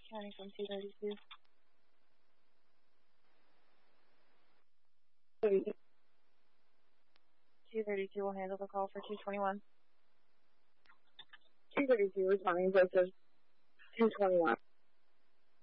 County from 232. 232 will handle the call for 221. 232 responding to 221.